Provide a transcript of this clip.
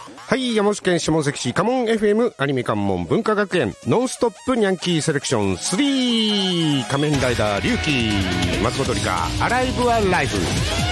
はい、山口県下関市カモン FM アニメ関門文化学園ノンストップニャンキーセレクション3、仮面ライダー龍騎松本里香アライブはライブ。